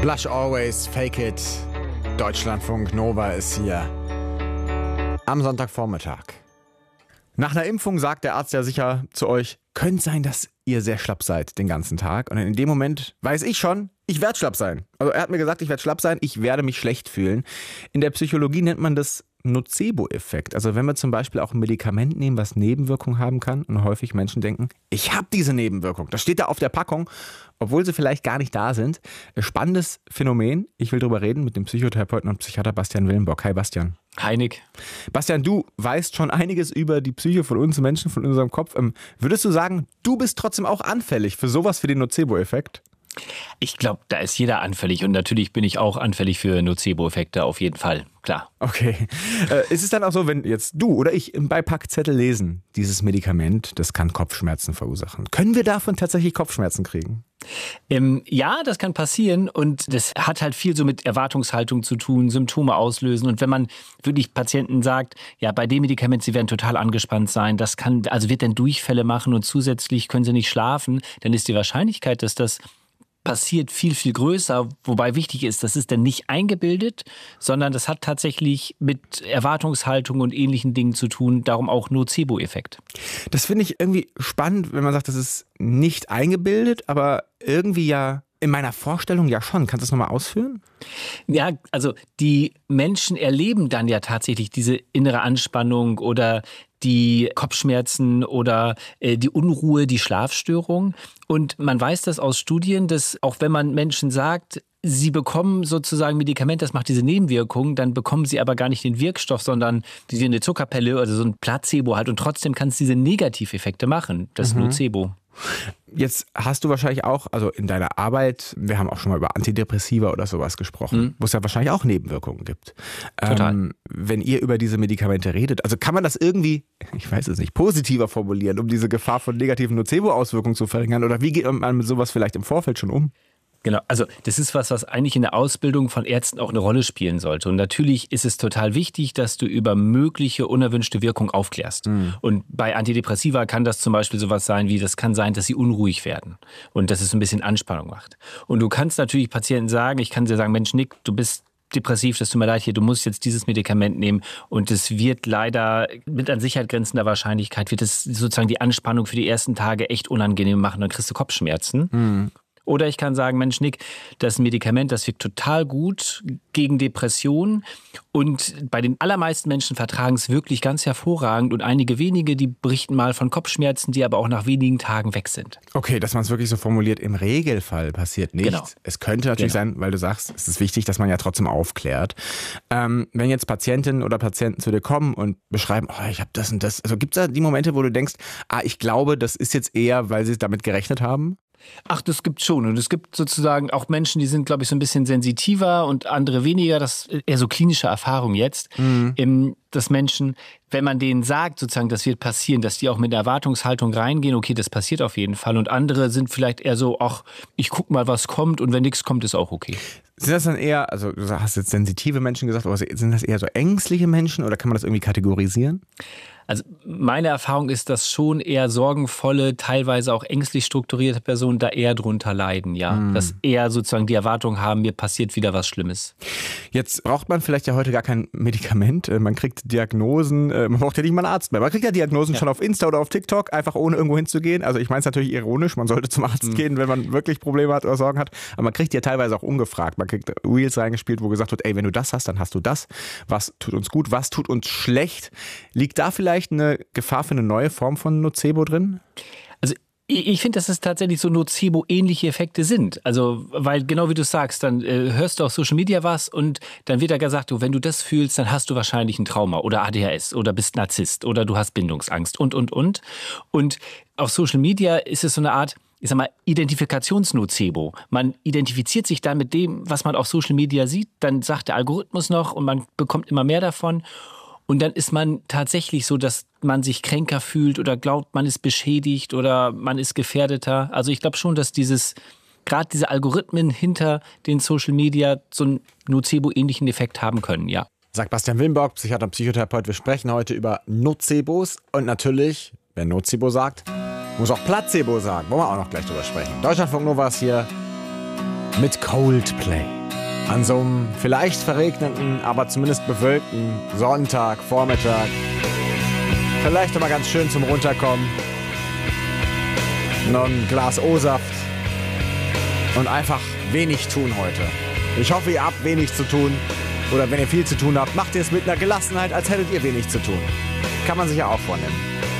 Blush always, fake it. Deutschlandfunk Nova ist hier. Am Sonntagvormittag. Nach einer Impfung sagt der Arzt ja sicher zu euch, könnte sein, dass ihr sehr schlapp seid den ganzen Tag. Und in dem Moment weiß ich schon, ich werde schlapp sein. Also er hat mir gesagt, ich werde schlapp sein, ich werde mich schlecht fühlen. In der Psychologie nennt man das Nocebo-Effekt. Also wenn wir zum Beispiel auch ein Medikament nehmen, was Nebenwirkungen haben kann und häufig Menschen denken, ich habe diese Nebenwirkung. Das steht da auf der Packung, obwohl sie vielleicht gar nicht da sind. Spannendes Phänomen. Ich will drüber reden mit dem Psychotherapeuten und Psychiater Bastian Willenbock. Hi Bastian. Hi Nick. Bastian, du weißt schon einiges über die Psyche von uns Menschen, von unserem Kopf. Würdest du sagen, du bist trotzdem auch anfällig für sowas, für den Nocebo-Effekt? Ich glaube, da ist jeder anfällig und natürlich bin ich auch anfällig für Nocebo-Effekte, auf jeden Fall, klar. Okay. Ist es dann auch so, wenn jetzt du oder ich im Beipackzettel lesen, dieses Medikament, das kann Kopfschmerzen verursachen. Können wir davon tatsächlich Kopfschmerzen kriegen? Ja, das kann passieren und das hat halt viel so mit Erwartungshaltung zu tun, Symptome auslösen und wenn man wirklich Patienten sagt, ja, bei dem Medikament, sie werden total angespannt sein, das kann, also wird dann Durchfälle machen und zusätzlich können sie nicht schlafen, dann ist die Wahrscheinlichkeit, dass das passiert viel, viel größer, wobei wichtig ist, das ist dann nicht eingebildet, sondern das hat tatsächlich mit Erwartungshaltung und ähnlichen Dingen zu tun, darum auch Nocebo-Effekt. Das finde ich irgendwie spannend, wenn man sagt, das ist nicht eingebildet, aber irgendwie ja in meiner Vorstellung ja schon. Kannst du das nochmal ausführen? Ja, also die Menschen erleben dann ja tatsächlich diese innere Anspannung oder die Kopfschmerzen oder die Unruhe, die Schlafstörung. Und man weiß das aus Studien, dass auch wenn man Menschen sagt, sie bekommen sozusagen Medikament, das macht diese Nebenwirkungen, dann bekommen sie aber gar nicht den Wirkstoff, sondern eine Zuckerpille oder so ein Placebo halt. Und trotzdem kann es diese Negativeffekte machen, das Nocebo. Jetzt hast du wahrscheinlich auch, also in deiner Arbeit, wir haben auch schon mal über Antidepressiva oder sowas gesprochen, wo es ja wahrscheinlich auch Nebenwirkungen gibt. Total. Wenn ihr über diese Medikamente redet, also kann man das irgendwie, ich weiß es nicht, positiver formulieren, um diese Gefahr von negativen Nocebo-Auswirkungen zu verringern? Oder wie geht man mit sowas vielleicht im Vorfeld schon um? Genau, also das ist was eigentlich in der Ausbildung von Ärzten auch eine Rolle spielen sollte. Und natürlich ist es total wichtig, dass du über mögliche unerwünschte Wirkung aufklärst. Und bei Antidepressiva kann das zum Beispiel sowas sein wie, das kann sein, dass sie unruhig werden und dass es ein bisschen Anspannung macht. Und du kannst natürlich Patienten sagen, ich kann dir sagen, Mensch Nick, du bist depressiv, das tut mir leid hier, du musst jetzt dieses Medikament nehmen und es wird leider mit an Sicherheit grenzender Wahrscheinlichkeit, wird es sozusagen die Anspannung für die ersten Tage echt unangenehm machen, dann kriegst du Kopfschmerzen. Oder ich kann sagen, Mensch Nick, das Medikament, das wirkt total gut gegen Depressionen und bei den allermeisten Menschen vertragen es wirklich ganz hervorragend und einige wenige, die berichten mal von Kopfschmerzen, die aber auch nach wenigen Tagen weg sind. Okay, dass man es wirklich so formuliert, im Regelfall passiert nichts. Genau. Es könnte natürlich sein, weil du sagst, es ist wichtig, dass man ja trotzdem aufklärt. Wenn jetzt Patientinnen oder Patienten zu dir kommen und beschreiben, oh, ich habe das und das, also gibt es da die Momente, wo du denkst, ich glaube, das ist jetzt eher, weil sie damit gerechnet haben? Ach, das gibt schon. Und es gibt sozusagen auch Menschen, die sind, glaube ich, so ein bisschen sensitiver und andere weniger. Das ist eher so klinische Erfahrung jetzt. Dass Menschen, wenn man denen sagt, sozusagen, das wird passieren, dass die auch mit der Erwartungshaltung reingehen, okay, das passiert auf jeden Fall. Und andere sind vielleicht eher so, ach, ich guck mal, was kommt und wenn nichts kommt, ist auch okay. Sind das dann eher, also du hast jetzt sensitive Menschen gesagt, aber sind das eher so ängstliche Menschen oder kann man das irgendwie kategorisieren? Also meine Erfahrung ist, dass schon eher sorgenvolle, teilweise auch ängstlich strukturierte Personen da eher drunter leiden, ja. Dass eher sozusagen die Erwartung haben, mir passiert wieder was Schlimmes. Jetzt braucht man vielleicht ja heute gar kein Medikament. Man kriegt Diagnosen, man braucht ja nicht mal einen Arzt mehr. Man kriegt ja Diagnosen schon auf Insta oder auf TikTok, einfach ohne irgendwo hinzugehen. Also ich meine es natürlich ironisch, man sollte zum Arzt gehen, wenn man wirklich Probleme hat oder Sorgen hat. Aber man kriegt ja teilweise auch ungefragt. Man kriegt Reels reingespielt, wo gesagt wird, ey, wenn du das hast, dann hast du das. Was tut uns gut, was tut uns schlecht? Liegt da vielleicht eine Gefahr für eine neue Form von Nocebo drin? Also ich finde, dass es tatsächlich so Nocebo-ähnliche Effekte sind. Also, weil genau wie du sagst, dann hörst du auf Social Media was und dann wird da gesagt, du, wenn du das fühlst, dann hast du wahrscheinlich ein Trauma oder ADHS oder bist Narzisst oder du hast Bindungsangst und. Und auf Social Media ist es so eine Art, ich sag mal, Identifikationsnocebo. Man identifiziert sich dann mit dem, was man auf Social Media sieht, dann sagt der Algorithmus noch und man bekommt immer mehr davon. Und dann ist man tatsächlich so, dass man sich kränker fühlt oder glaubt, man ist beschädigt oder man ist gefährdeter. Also ich glaube schon, dass gerade diese Algorithmen hinter den Social Media so einen Nocebo-ähnlichen Effekt haben können, ja. Sagt Bastian Willenbock, Psychiater und Psychotherapeut. Wir sprechen heute über Nocebos und natürlich, wer Nocebo sagt, muss auch Placebo sagen. Wollen wir auch noch gleich drüber sprechen. Deutschlandfunk Nova ist hier. mit Coldplay. An so einem vielleicht verregneten, aber zumindest bewölkten Sonntag, Vormittag. Vielleicht aber ganz schön zum Runterkommen. Noch ein Glas O-Saft. Und einfach wenig tun heute. Ich hoffe, ihr habt wenig zu tun. Oder wenn ihr viel zu tun habt, macht ihr es mit einer Gelassenheit, als hättet ihr wenig zu tun. Kann man sich ja auch vornehmen.